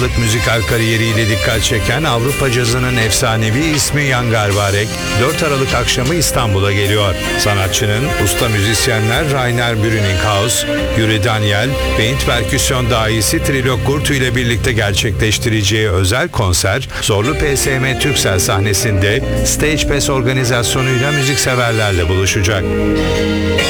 yıllık müzikal kariyeriyle dikkat çeken Avrupa cazının efsanevi ismi Jan Garbarek 4 Aralık akşamı İstanbul'a geliyor. Sanatçının usta müzisyenler Rainer Brüninghaus, Yuri Daniel ve Hint perküsyon dahisi Trilok Gurtu ile birlikte gerçekleştireceği özel konser Zorlu PSM Türksel sahnesinde Stage Pass organizasyonuyla müzikseverlerle buluşacak.